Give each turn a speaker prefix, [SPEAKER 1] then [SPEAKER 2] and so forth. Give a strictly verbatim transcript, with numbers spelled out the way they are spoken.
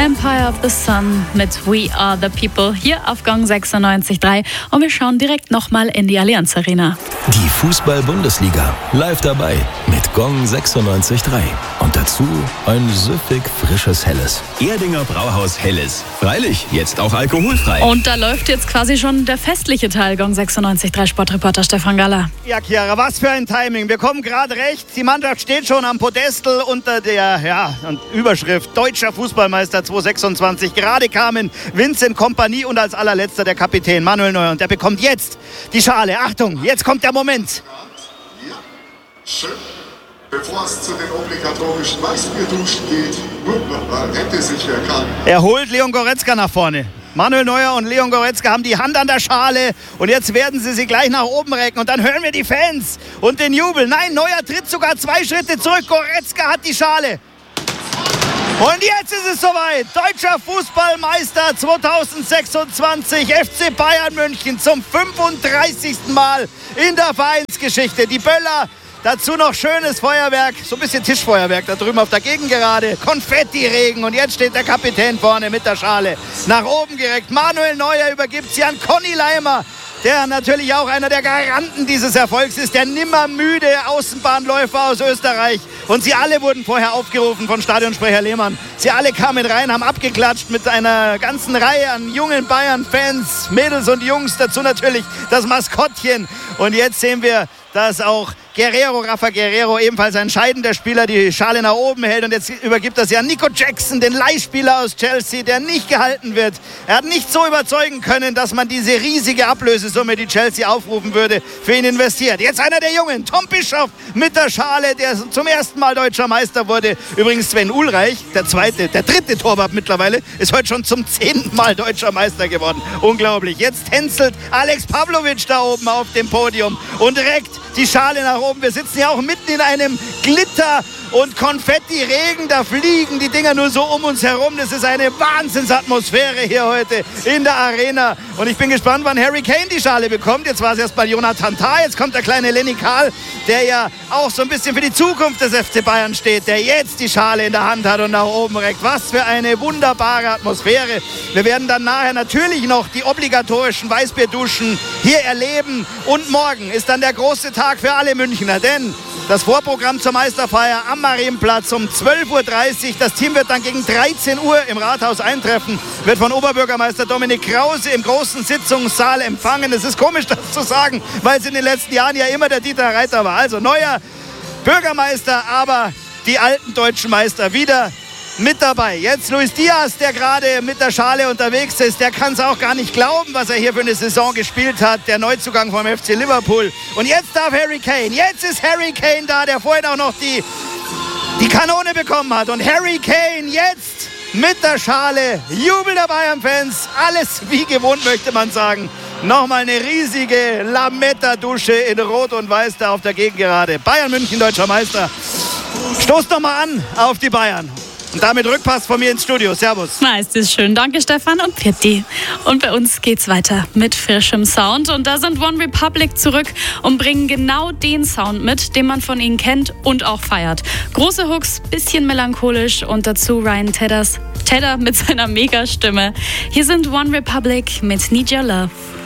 [SPEAKER 1] Empire of the Sun mit We Are the People hier auf Gong sechsundneunzig Komma drei und wir schauen direkt nochmal in die Allianz Arena.
[SPEAKER 2] Die Fußball-Bundesliga live dabei mit Gong sechsundneunzig Komma drei und dazu ein süffig frisches Helles.
[SPEAKER 3] Erdinger Brauhaus Helles. Freilich, jetzt auch alkoholfrei.
[SPEAKER 1] Und da läuft jetzt quasi schon der festliche Teil. Gong sechsundneunzig Komma drei Sportreporter Stefan Galler.
[SPEAKER 4] Ja, Chiara, was für ein Timing. Wir kommen gerade recht. Die Mannschaft steht schon am Podestel unter der ja, Überschrift Deutscher Fußballmeister zweitausendsechsundzwanzig. Gerade kamen Vincent Kompany und als allerletzter der Kapitän Manuel Neuer. Und der bekommt jetzt die Schale. Achtung, jetzt kommt der Moment.
[SPEAKER 5] Ja, schön. Bevor es zu den obligatorischen Weißbierduschen geht, rette sich wer kann.
[SPEAKER 4] Er holt Leon Goretzka nach vorne. Manuel Neuer und Leon Goretzka haben die Hand an der Schale und jetzt werden sie sie gleich nach oben recken und dann hören wir die Fans und den Jubel. Nein, Neuer tritt sogar zwei Schritte zurück. Goretzka hat die Schale. Und jetzt ist es soweit. Deutscher Fußballmeister zweitausendsechsundzwanzig. F C Bayern München zum fünfunddreißigsten Mal in der Vereinsgeschichte. Die Böller, dazu noch schönes Feuerwerk, so ein bisschen Tischfeuerwerk da drüben auf der Gegengerade. Konfettiregen und jetzt steht der Kapitän vorne mit der Schale nach oben gereckt. Manuel Neuer übergibt sie an Conny Leimer, der natürlich auch einer der Garanten dieses Erfolgs ist, der nimmer müde Außenbahnläufer aus Österreich. Und sie alle wurden vorher aufgerufen von Stadionsprecher Lehmann. Sie alle kamen rein, haben abgeklatscht mit einer ganzen Reihe an jungen Bayern-Fans, Mädels und Jungs, dazu natürlich das Maskottchen. Und jetzt sehen wir, dass auch Guerrero, Rafa Guerrero, ebenfalls ein entscheidender Spieler, die Schale nach oben hält. Und jetzt übergibt er sie an Nico Jackson, den Leihspieler aus Chelsea, der nicht gehalten wird. Er hat nicht so überzeugen können, dass man diese riesige Ablösesumme, die Chelsea aufrufen würde, für ihn investiert. Jetzt einer der Jungen, Tom Bischoff mit der Schale, der zum ersten Mal deutscher Meister wurde. Übrigens Sven Ulreich, der zweite, der dritte Torwart mittlerweile, ist heute schon zum zehnten Mal deutscher Meister geworden. Unglaublich. Jetzt tänzelt Alex Pavlovic da oben auf dem Podium und reckt die Schale nach oben. Wir sitzen ja auch mitten in einem Glitter- und Konfetti-Regen. Da fliegen die Dinger nur so um uns herum. Das ist eine Wahnsinnsatmosphäre hier heute in der Arena. Und ich bin gespannt, wann Harry Kane die Schale bekommt. Jetzt war es erst bei Jonathan Tah. Jetzt kommt der kleine Lenny Kahl, der ja auch so ein bisschen für die Zukunft des F C Bayern steht, der jetzt die Schale in der Hand hat und nach oben reckt. Was für eine wunderbare Atmosphäre. Wir werden dann nachher natürlich noch die obligatorischen Weißbierduschen hier erleben. Und morgen ist dann der große Tag für alle Münchner, denn das Vorprogramm zur Meisterfeier am Marienplatz um zwölf Uhr dreißig. Das Team wird dann gegen dreizehn Uhr im Rathaus eintreffen, wird von Oberbürgermeister Dominik Krause im großen Sitzungssaal empfangen. Es ist komisch, das zu sagen, weil es in den letzten Jahren ja immer der Dieter Reiter war. Also neuer Bürgermeister, aber die alten deutschen Meister wieder mit dabei. Jetzt Luis Diaz, der gerade mit der Schale unterwegs ist, der kann es auch gar nicht glauben, was er hier für eine Saison gespielt hat. Der Neuzugang vom F C Liverpool. Und jetzt darf Harry Kane, jetzt ist Harry Kane da, der vorhin auch noch die, die Kanone bekommen hat. Und Harry Kane jetzt mit der Schale, Jubel der Bayern-Fans, alles wie gewohnt, möchte man sagen. Nochmal eine riesige Lametta-Dusche in Rot und Weiß da auf der Gegengerade. Bayern München, deutscher Meister. Stoßt doch mal an auf die Bayern. Und damit Rückpass von mir ins Studio. Servus.
[SPEAKER 1] Na, ist das schön. Danke, Stefan und Pitti. Und bei uns geht's weiter mit frischem Sound. Und da sind One Republic zurück und bringen genau den Sound mit, den man von ihnen kennt und auch feiert. Große Hooks, bisschen melancholisch und dazu Ryan Tedders, Tedder mit seiner Mega-Stimme. Hier sind One Republic mit Need Your Love.